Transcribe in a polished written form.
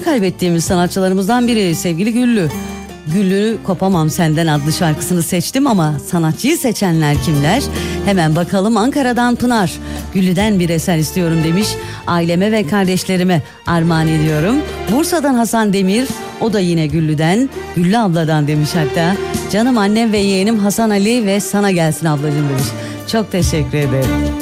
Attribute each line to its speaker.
Speaker 1: yeni kaybettiğimiz sanatçılarımızdan biri sevgili Güllü. Güllü Kopamam Senden adlı şarkısını seçtim ama sanatçıyı seçenler kimler? Hemen bakalım. Ankara'dan Pınar, Güllü'den bir eser istiyorum demiş. Aileme ve kardeşlerime armağan ediyorum. Bursa'dan Hasan Demir, o da yine Güllü'den, Güllü abladan demiş hatta. Canım annem ve yeğenim Hasan Ali ve sana gelsin ablacığım demiş. Çok teşekkür ederim.